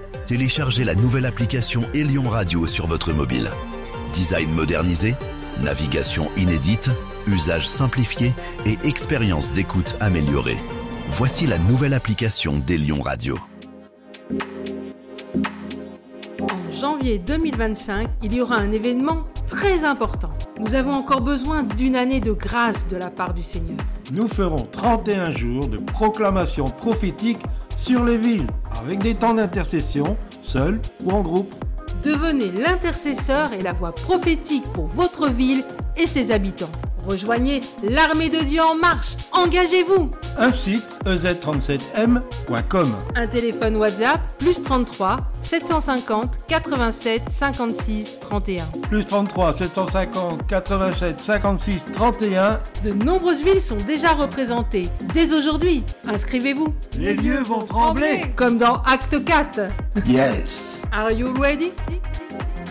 Téléchargez la nouvelle application Elion Radio sur votre mobile. Design modernisé, navigation inédite, usage simplifié et expérience d'écoute améliorée. Voici la nouvelle application d'Elion Radio. En janvier 2025, il y aura un événement très important. Nous avons encore besoin d'une année de grâce de la part du Seigneur. Nous ferons 31 jours de proclamation prophétique sur les villes, avec des temps d'intercession, seuls ou en groupe. Devenez l'intercesseur et la voix prophétique pour votre ville et ses habitants. Rejoignez l'armée de Dieu en marche. Engagez-vous. Un site ez37m.com. Un téléphone WhatsApp +33 750 87 56 31. +33 750 87 56 31. De nombreuses villes sont déjà représentées. Dès aujourd'hui, inscrivez-vous. Les lieux vont trembler. Comme dans Acte 4. Yes. Are you ready?